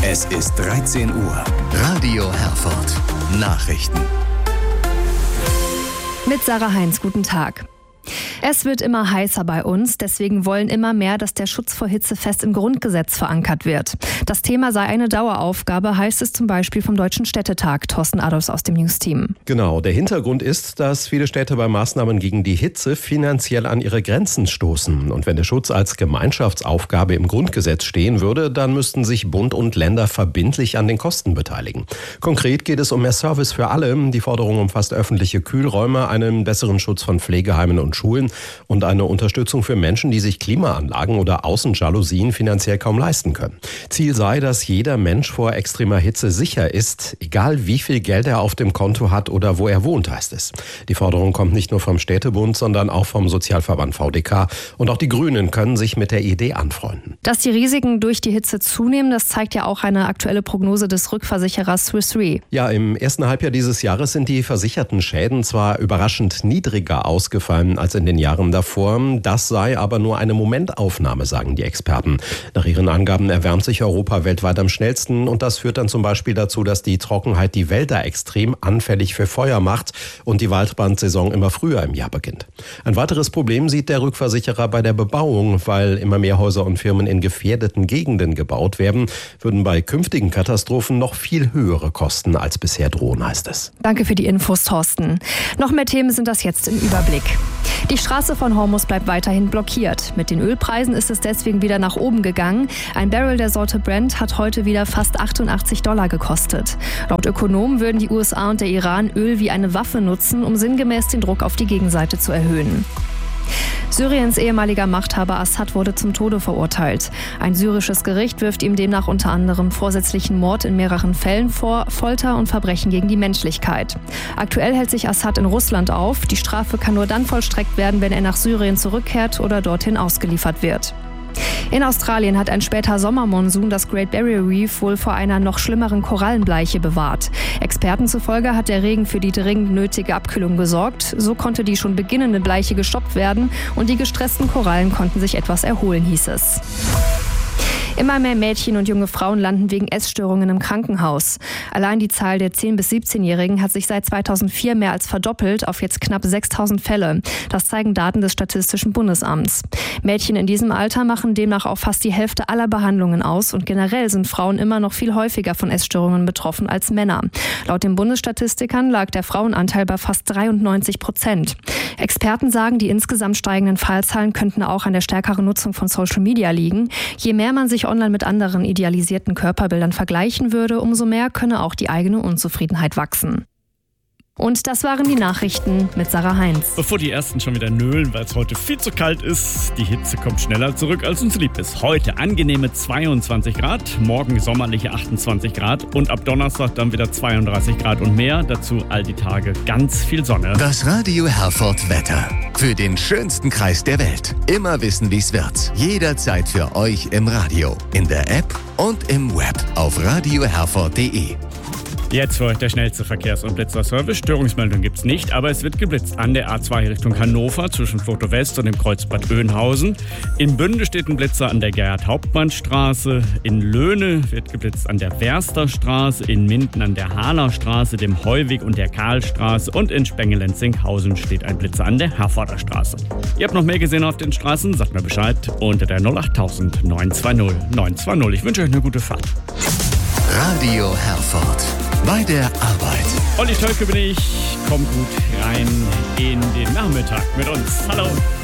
Es ist 13 Uhr. Radio Herford. Nachrichten. Mit Sarah Heinz, guten Tag. Es wird immer heißer bei uns, deswegen wollen immer mehr, dass der Schutz vor Hitze fest im Grundgesetz verankert wird. Das Thema sei eine Daueraufgabe, heißt es zum Beispiel vom Deutschen Städtetag. Thorsten Adolfs aus dem News-Team. Genau, der Hintergrund ist, dass viele Städte bei Maßnahmen gegen die Hitze finanziell an ihre Grenzen stoßen. Und wenn der Schutz als Gemeinschaftsaufgabe im Grundgesetz stehen würde, dann müssten sich Bund und Länder verbindlich an den Kosten beteiligen. Konkret geht es um mehr Service für alle. Die Forderung umfasst öffentliche Kühlräume, einen besseren Schutz von Pflegeheimen und Schulen und eine Unterstützung für Menschen, die sich Klimaanlagen oder Außenjalousien finanziell kaum leisten können. Ziel sei, dass jeder Mensch vor extremer Hitze sicher ist, egal wie viel Geld er auf dem Konto hat oder wo er wohnt, heißt es. Die Forderung kommt nicht nur vom Städtebund, sondern auch vom Sozialverband VDK. Und auch die Grünen können sich mit der Idee anfreunden. Dass die Risiken durch die Hitze zunehmen, das zeigt ja auch eine aktuelle Prognose des Rückversicherers Swiss Re. Ja, im ersten Halbjahr dieses Jahres sind die versicherten Schäden zwar überraschend niedriger ausgefallen als in den Jahren davor. Das sei aber nur eine Momentaufnahme, sagen die Experten. Nach ihren Angaben erwärmt sich Europa weltweit am schnellsten und das führt dann zum Beispiel dazu, dass die Trockenheit die Wälder extrem anfällig für Feuer macht und die Waldbrandsaison immer früher im Jahr beginnt. Ein weiteres Problem sieht der Rückversicherer bei der Bebauung, weil immer mehr Häuser und Firmen in gefährdeten Gegenden gebaut werden, würden bei künftigen Katastrophen noch viel höhere Kosten als bisher drohen, heißt es. Danke für die Infos, Thorsten. Noch mehr Themen sind das jetzt im Überblick. Die Straße von Hormuz bleibt weiterhin blockiert. Mit den Ölpreisen ist es deswegen wieder nach oben gegangen. Ein Barrel der Sorte Brent hat heute wieder fast $88 gekostet. Laut Ökonomen würden die USA und der Iran Öl wie eine Waffe nutzen, um sinngemäß den Druck auf die Gegenseite zu erhöhen. Syriens ehemaliger Machthaber Assad wurde zum Tode verurteilt. Ein syrisches Gericht wirft ihm demnach unter anderem vorsätzlichen Mord in mehreren Fällen vor, Folter und Verbrechen gegen die Menschlichkeit. Aktuell hält sich Assad in Russland auf. Die Strafe kann nur dann vollstreckt werden, wenn er nach Syrien zurückkehrt oder dorthin ausgeliefert wird. In Australien hat ein später Sommermonsun das Great Barrier Reef wohl vor einer noch schlimmeren Korallenbleiche bewahrt. Experten zufolge hat der Regen für die dringend nötige Abkühlung gesorgt. So konnte die schon beginnende Bleiche gestoppt werden und die gestressten Korallen konnten sich etwas erholen, hieß es. Immer mehr Mädchen und junge Frauen landen wegen Essstörungen im Krankenhaus. Allein die Zahl der 10- bis 17-Jährigen hat sich seit 2004 mehr als verdoppelt auf jetzt knapp 6.000 Fälle. Das zeigen Daten des Statistischen Bundesamts. Mädchen in diesem Alter machen demnach auch fast die Hälfte aller Behandlungen aus und generell sind Frauen immer noch viel häufiger von Essstörungen betroffen als Männer. Laut den Bundesstatistikern lag der Frauenanteil bei fast 93%. Experten sagen, die insgesamt steigenden Fallzahlen könnten auch an der stärkeren Nutzung von Social Media liegen. Je mehr man sich online mit anderen idealisierten Körperbildern vergleichen würde, umso mehr könne auch die eigene Unzufriedenheit wachsen. Und das waren die Nachrichten mit Sarah Heinz. Bevor die Ersten schon wieder nölen, weil es heute viel zu kalt ist, die Hitze kommt schneller zurück, als uns lieb ist. Heute angenehme 22 Grad, morgen sommerliche 28 Grad und ab Donnerstag dann wieder 32 Grad und mehr. Dazu all die Tage ganz viel Sonne. Das Radio Herford Wetter. Für den schönsten Kreis der Welt. Immer wissen, wie es wird. Jederzeit für euch im Radio, in der App und im Web auf radioherford.de. Jetzt für euch der schnellste Verkehrs- und Blitzerservice. Störungsmeldung gibt's nicht, aber es wird geblitzt an der A2 Richtung Hannover zwischen Floto West und dem Kreuzbad Oeynhausen. In Bünde steht ein Blitzer an der Gerhard-Hauptmann-Straße. In Löhne wird geblitzt an der Wersterstraße. In Minden an der Hahnerstraße, dem Heuweg und der Karlstraße. Und in Spengelen-Zinkhausen steht ein Blitzer an der Herforder Straße. Ihr habt noch mehr gesehen auf den Straßen? Sagt mir Bescheid unter der 08000 920 920. Ich wünsche euch eine gute Fahrt. Radio Herford. Bei der Arbeit. Olli Stölke bin ich. Kommt gut rein in den Nachmittag mit uns. Hallo.